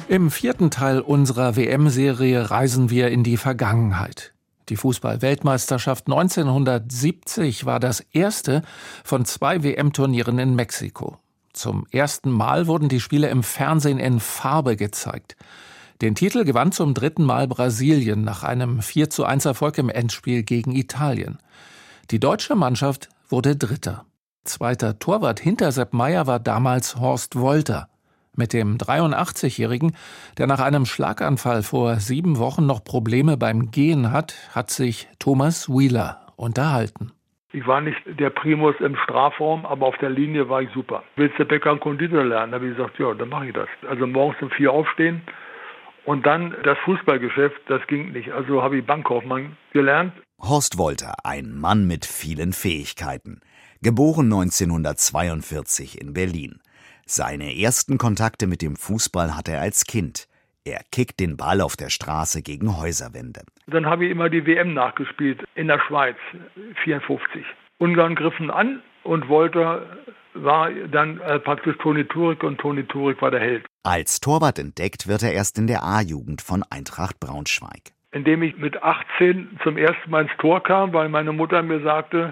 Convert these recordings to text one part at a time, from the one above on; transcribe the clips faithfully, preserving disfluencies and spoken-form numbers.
Im vierten Teil unserer W M-Serie reisen wir in die Vergangenheit. Die Fußball-Weltmeisterschaft neunzehnhundertsiebzig war das erste von zwei W M-Turnieren in Mexiko. Zum ersten Mal wurden die Spiele im Fernsehen in Farbe gezeigt. Den Titel gewann zum dritten Mal Brasilien nach einem vier zu eins Erfolg im Endspiel gegen Italien. Die deutsche Mannschaft wurde Dritter. Zweiter Torwart hinter Sepp Maier war damals Horst Wolter. Mit dem dreiundachtzigjährigen, der nach einem Schlaganfall vor sieben Wochen noch Probleme beim Gehen hat, hat sich Thomas Wieler unterhalten. Ich war nicht der Primus im Strafraum, aber auf der Linie war ich super. Willst du Bäcker und Konditor lernen? Da habe ich gesagt, ja, dann mache ich das. Also morgens um vier aufstehen und dann das Fußballgeschäft, das ging nicht. Also habe ich Bankkaufmann gelernt. Horst Wolter, ein Mann mit vielen Fähigkeiten. Geboren neunzehnhundertzweiundvierzig in Berlin. Seine ersten Kontakte mit dem Fußball hatte er als Kind. Er kickt den Ball auf der Straße gegen Häuserwände. Dann habe ich immer die W M nachgespielt in der Schweiz, vierundfünfzig. Ungarn griffen an und Wolter war dann äh, praktisch Toni Turek und Toni Turek war der Held. Als Torwart entdeckt wird er erst in der A-Jugend von Eintracht Braunschweig. Indem ich mit achtzehn zum ersten Mal ins Tor kam, weil meine Mutter mir sagte,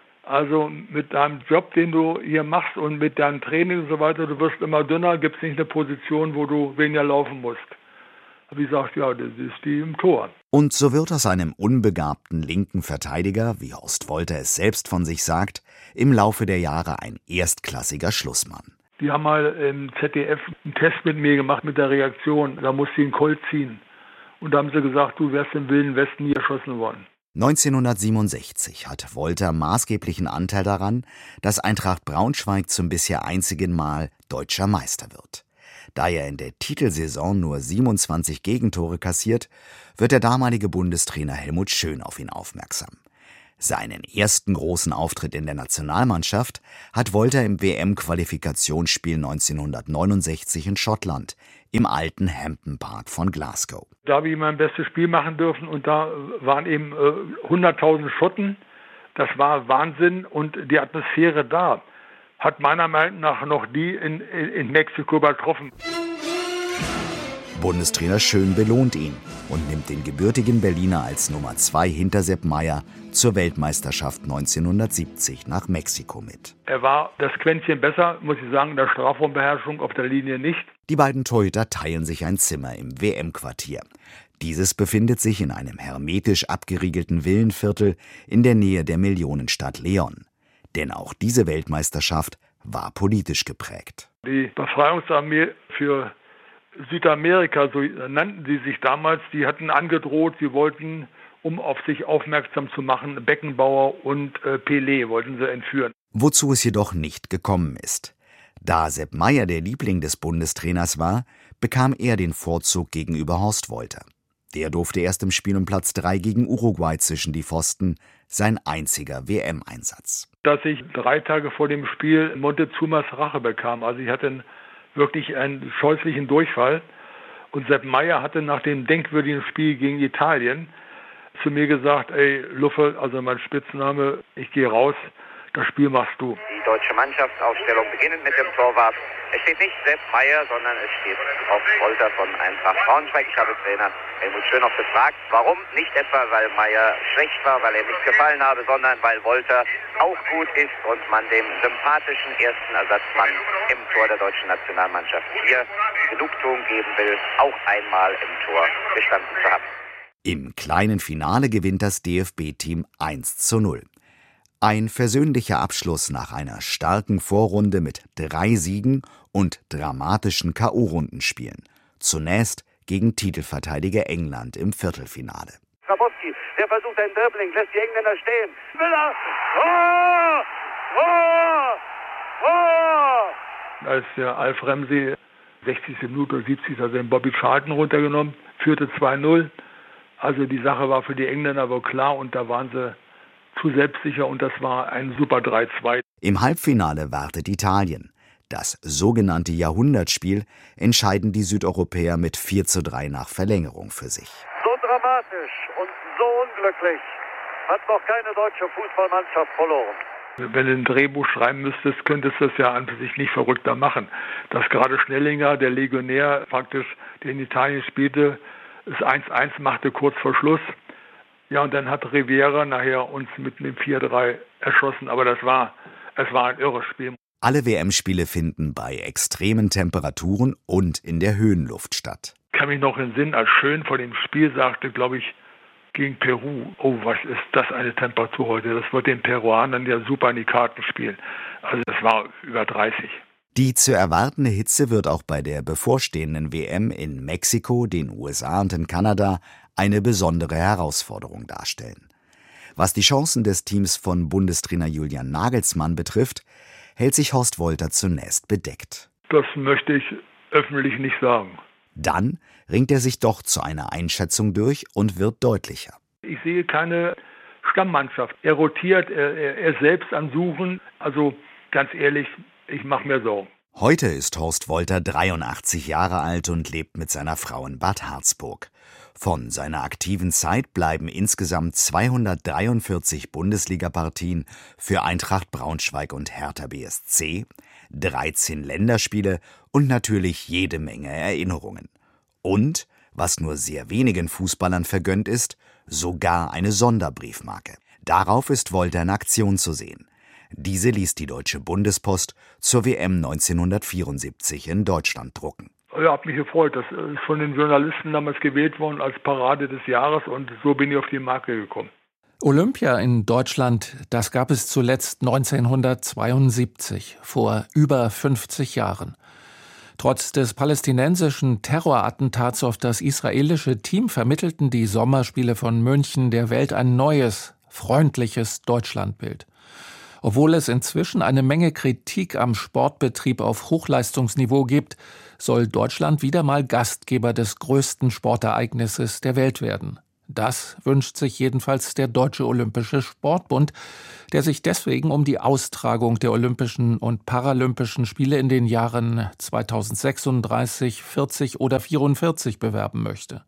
also mit deinem Job, den du hier machst und mit deinem Training und so weiter, du wirst immer dünner, gibt es nicht eine Position, wo du weniger laufen musst. Habe ich gesagt, ja, das ist die im Tor. Und so wird aus einem unbegabten linken Verteidiger, wie Horst Wolter es selbst von sich sagt, im Laufe der Jahre ein erstklassiger Schlussmann. Die haben mal im Z D F einen Test mit mir gemacht mit der Reaktion, da musste ich einen Colt ziehen. Und da haben sie gesagt, du wärst im Wilden Westen nie erschossen worden. neunzehnhundertsiebenundsechzig hat Wolter maßgeblichen Anteil daran, dass Eintracht Braunschweig zum bisher einzigen Mal deutscher Meister wird. Da er in der Titelsaison nur siebenundzwanzig Gegentore kassiert, wird der damalige Bundestrainer Helmut Schön auf ihn aufmerksam. Seinen ersten großen Auftritt in der Nationalmannschaft hat Wolter im W M-Qualifikationsspiel neunzehnhundertneunundsechzig in Schottland, im alten Hampden Park von Glasgow. Da habe ich mein bestes Spiel machen dürfen und da waren eben äh, hunderttausend Schotten. Das war Wahnsinn und die Atmosphäre da hat meiner Meinung nach noch nie in, in, in Mexiko übertroffen. Bundestrainer Schön belohnt ihn und nimmt den gebürtigen Berliner als Nummer zwei hinter Sepp Maier zur Weltmeisterschaft neunzehnhundertsiebzig nach Mexiko mit. Er war das Quäntchen besser, muss ich sagen, in der Strafraumbeherrschung, auf der Linie nicht. Die beiden Torhüter teilen sich ein Zimmer im W M-Quartier. Dieses befindet sich in einem hermetisch abgeriegelten Villenviertel in der Nähe der Millionenstadt León. Denn auch diese Weltmeisterschaft war politisch geprägt. Die Befreiungsarmee für Südamerika, so nannten sie sich damals, die hatten angedroht, sie wollten, um auf sich aufmerksam zu machen, Beckenbauer und äh, Pelé wollten sie entführen. Wozu es jedoch nicht gekommen ist. Da Sepp Maier der Liebling des Bundestrainers war, bekam er den Vorzug gegenüber Horst Wolter. Der durfte erst im Spiel um Platz drei gegen Uruguay zwischen die Pfosten, sein einziger W M-Einsatz. Dass ich drei Tage vor dem Spiel Montezumas Rache bekam. Also ich hatte wirklich einen scheußlichen Durchfall. Und Sepp Maier hatte nach dem denkwürdigen Spiel gegen Italien zu mir gesagt, ey Luffe, also mein Spitzname, ich gehe raus, das Spiel machst du. Die deutsche Mannschaftsaufstellung beginnend mit dem Torwart. Es steht nicht Sepp Maier, sondern es steht auf Wolter von Eintracht Braunschweig. Ich habe Trainer Helmut Schön noch gefragt, warum? Nicht etwa, weil Maier schlecht war, weil er nicht gefallen habe, sondern weil Wolter auch gut ist und man dem sympathischen ersten Ersatzmann im Tor der deutschen Nationalmannschaft hier Genugtuung geben will, auch einmal im Tor gestanden zu haben. Im kleinen Finale gewinnt das D F B-Team eins zu null. Ein versöhnlicher Abschluss nach einer starken Vorrunde mit drei Siegen und dramatischen K O-Rundenspielen. Zunächst gegen Titelverteidiger England im Viertelfinale. Grabowski, der versucht ein Dribbling, lässt die Engländer stehen. Müller! Tor! Tor! Tor! Als der Alf Ramsey sechzigste Minute oder siebzigste hat den Bobby Charlton runtergenommen, führte zwei null. Also die Sache war für die Engländer wohl klar und da waren sie zu selbstsicher und das war ein super drei zwei. Im Halbfinale wartet Italien. Das sogenannte Jahrhundertspiel entscheiden die Südeuropäer mit vier zu drei nach Verlängerung für sich. So dramatisch und so unglücklich hat noch keine deutsche Fußballmannschaft verloren. Wenn du ein Drehbuch schreiben müsstest, könntest du das ja an sich nicht verrückter machen. Dass gerade Schnellinger, der Legionär praktisch, der in Italien spielte, es eins eins machte kurz vor Schluss. Ja, und dann hat Riviera nachher uns mit einem vier drei erschossen. Aber das war, es war ein irres Spiel. Alle W M-Spiele finden bei extremen Temperaturen und in der Höhenluft statt. Ich kann mich noch in Sinn, als Schön vor dem Spiel sagte, glaube ich, gegen Peru, oh, was ist das eine Temperatur heute? Das wird den Peruanern ja super in die Karten spielen. Also das war über dreißig. Die zu erwartende Hitze wird auch bei der bevorstehenden W M in Mexiko, den U S A und in Kanada eine besondere Herausforderung darstellen. Was die Chancen des Teams von Bundestrainer Julian Nagelsmann betrifft, hält sich Horst Wolter zunächst bedeckt. Das möchte ich öffentlich nicht sagen. Dann ringt er sich doch zu einer Einschätzung durch und wird deutlicher. Ich sehe keine Stammmannschaft. Er rotiert, er, er, er selbst am Suchen. Also ganz ehrlich, ich mache mir Sorgen. Heute ist Horst Wolter dreiundachtzig Jahre alt und lebt mit seiner Frau in Bad Harzburg. Von seiner aktiven Zeit bleiben insgesamt zweihundertdreiundvierzig Bundesliga-Partien für Eintracht Braunschweig und Hertha B S C, dreizehn Länderspiele und natürlich jede Menge Erinnerungen. Und, was nur sehr wenigen Fußballern vergönnt ist, sogar eine Sonderbriefmarke. Darauf ist Wolter in Aktion zu sehen. Diese ließ die Deutsche Bundespost zur W M neunzehnhundertvierundsiebzig in Deutschland drucken. Ja, hat mich gefreut. Das ist von den Journalisten damals gewählt worden als Parade des Jahres und so bin ich auf die Marke gekommen. Olympia in Deutschland, das gab es zuletzt neunzehnhundertzweiundsiebzig, vor über fünfzig Jahren. Trotz des palästinensischen Terrorattentats auf das israelische Team vermittelten die Sommerspiele von München der Welt ein neues, freundliches Deutschlandbild. Obwohl es inzwischen eine Menge Kritik am Sportbetrieb auf Hochleistungsniveau gibt, soll Deutschland wieder mal Gastgeber des größten Sportereignisses der Welt werden. Das wünscht sich jedenfalls der Deutsche Olympische Sportbund, der sich deswegen um die Austragung der Olympischen und Paralympischen Spiele in den Jahren zweitausendsechsunddreißig, vierzig oder vierundvierzig bewerben möchte.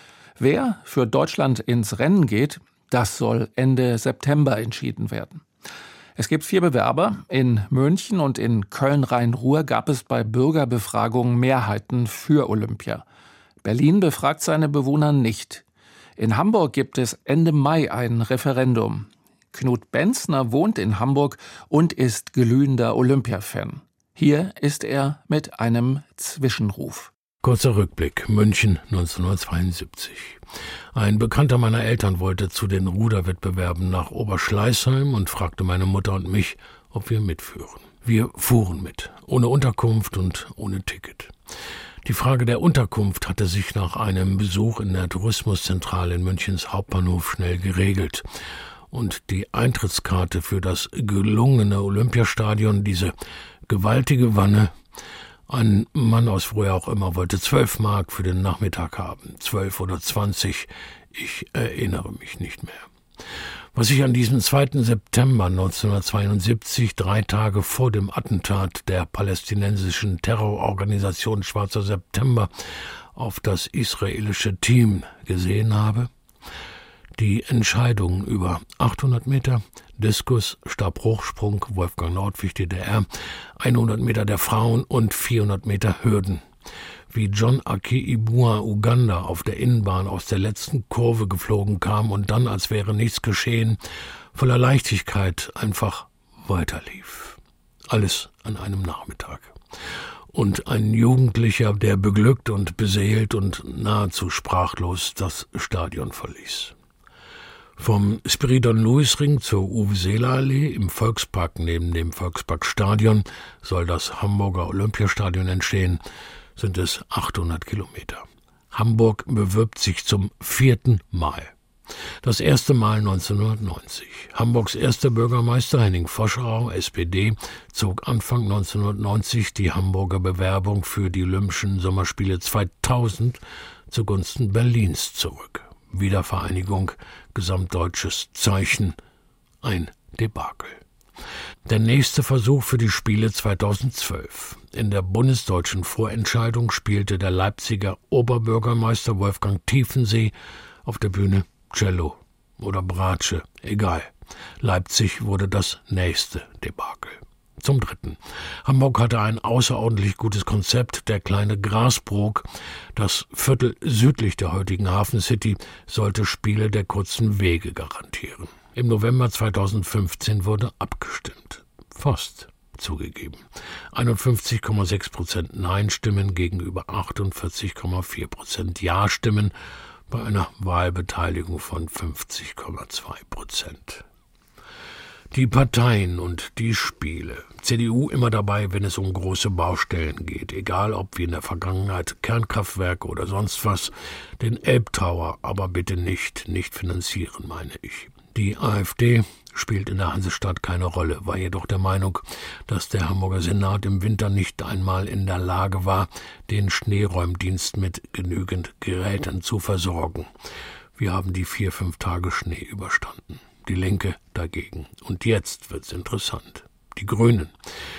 Wer für Deutschland ins Rennen geht, das soll Ende September entschieden werden. Es gibt vier Bewerber. In München und in Köln-Rhein-Ruhr gab es bei Bürgerbefragungen Mehrheiten für Olympia. Berlin befragt seine Bewohner nicht. In Hamburg gibt es Ende Mai ein Referendum. Knut Benzner wohnt in Hamburg und ist glühender Olympia-Fan. Hier ist er mit einem Zwischenruf. Kurzer Rückblick, München neunzehnhundertzweiundsiebzig. Ein Bekannter meiner Eltern wollte zu den Ruderwettbewerben nach Oberschleißheim und fragte meine Mutter und mich, ob wir mitführen. Wir fuhren mit, ohne Unterkunft und ohne Ticket. Die Frage der Unterkunft hatte sich nach einem Besuch in der Tourismuszentrale in Münchens Hauptbahnhof schnell geregelt. Und die Eintrittskarte für das gelungene Olympiastadion, diese gewaltige Wanne, ein Mann aus woher auch immer wollte zwölf Mark für den Nachmittag haben, zwölf oder zwanzig, ich erinnere mich nicht mehr. Was ich an diesem zweiten September neunzehnhundertzweiundsiebzig, drei Tage vor dem Attentat der palästinensischen Terrororganisation Schwarzer September auf das israelische Team gesehen habe? Die Entscheidung über achthundert Meter, Diskus, Stabhochsprung, Wolfgang Nordwig, D D R, hundert Meter der Frauen und vierhundert Meter Hürden. Wie John Aki Ibua Uganda auf der Innenbahn aus der letzten Kurve geflogen kam und dann, als wäre nichts geschehen, voller Leichtigkeit einfach weiterlief. Alles an einem Nachmittag. Und ein Jugendlicher, der beglückt und beseelt und nahezu sprachlos das Stadion verließ. Vom Spiridon-Lewis-Ring zur Uwe-Seeler-Allee im Volkspark neben dem Volksparkstadion soll das Hamburger Olympiastadion entstehen, sind es achthundert Kilometer. Hamburg bewirbt sich zum vierten Mal. Das erste Mal neunzehnhundertneunzig. Hamburgs erster Bürgermeister Henning Voscherau, S P D, zog Anfang neunzehnhundertneunzig die Hamburger Bewerbung für die Olympischen Sommerspiele zweitausend zugunsten Berlins zurück. Wiedervereinigung, gesamtdeutsches Zeichen, ein Debakel. Der nächste Versuch für die Spiele zweitausendzwölf. In der bundesdeutschen Vorentscheidung spielte der Leipziger Oberbürgermeister Wolfgang Tiefensee auf der Bühne Cello oder Bratsche, egal. Leipzig wurde das nächste Debakel. Zum Dritten. Hamburg hatte ein außerordentlich gutes Konzept. Der kleine Grasbrook, das Viertel südlich der heutigen Hafen City, sollte Spiele der kurzen Wege garantieren. Im November zweitausendfünfzehn wurde abgestimmt. Fast zugegeben. einundfünfzig Komma sechs Prozent Nein-Stimmen gegenüber achtundvierzig Komma vier Prozent Ja-Stimmen bei einer Wahlbeteiligung von fünfzig Komma zwei Prozent. Die Parteien und die Spiele. C D U immer dabei, wenn es um große Baustellen geht, egal ob wie in der Vergangenheit Kernkraftwerke oder sonst was. Den Elbtower aber bitte nicht, nicht finanzieren, meine ich. Die AfD spielt in der Hansestadt keine Rolle, war jedoch der Meinung, dass der Hamburger Senat im Winter nicht einmal in der Lage war, den Schneeräumdienst mit genügend Geräten zu versorgen. Wir haben die vier, fünf Tage Schnee überstanden. Die Linke dagegen. Und jetzt wird's interessant. Die Grünen.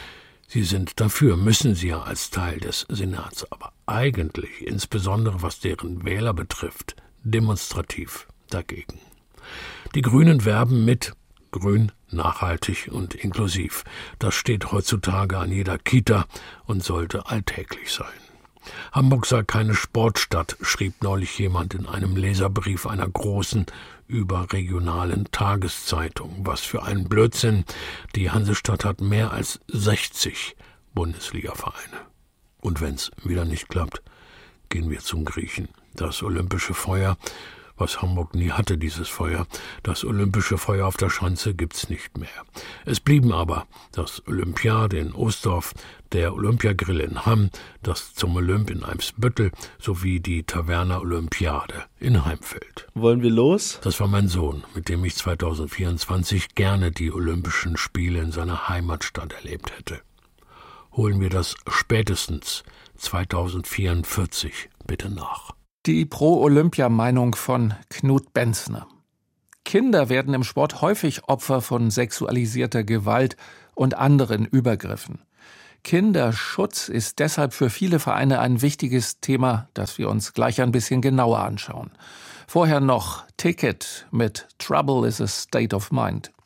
Sie sind dafür, müssen sie ja als Teil des Senats, aber eigentlich, insbesondere was deren Wähler betrifft, demonstrativ dagegen. Die Grünen werben mit grün, nachhaltig und inklusiv. Das steht heutzutage an jeder Kita und sollte alltäglich sein. Hamburg sei keine Sportstadt, schrieb neulich jemand in einem Leserbrief einer großen, überregionalen Tageszeitung. Was für ein Blödsinn. Die Hansestadt hat mehr als sechzig Bundesliga-Vereine. Und wenn's wieder nicht klappt, gehen wir zum Griechen. Das olympische Feuer, was Hamburg nie hatte, dieses Feuer, das olympische Feuer auf der Schanze gibt's nicht mehr. Es blieben aber das Olympiade in Oesdorf, der Olympiagrill in Hamm, das zum Olymp in Eimsbüttel sowie die Taverna Olympiade in Heimfeld. Wollen wir los? Das war mein Sohn, mit dem ich zweitausendvierundzwanzig gerne die Olympischen Spiele in seiner Heimatstadt erlebt hätte. Holen wir das spätestens zweitausendvierundvierzig bitte nach. Die Pro-Olympia-Meinung von Knut Benzner. Kinder werden im Sport häufig Opfer von sexualisierter Gewalt und anderen Übergriffen. Kinderschutz ist deshalb für viele Vereine ein wichtiges Thema, das wir uns gleich ein bisschen genauer anschauen. Vorher noch Ticket mit Trouble is a State of Mind.